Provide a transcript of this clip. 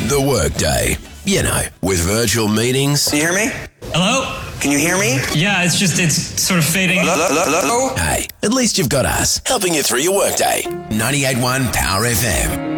The workday. You know, with virtual meetings. Can you hear me? Hello? Can you hear me? Yeah, it's sort of fading. Hello? Hey, at least you've got us helping you through your workday. 98.1 Power FM.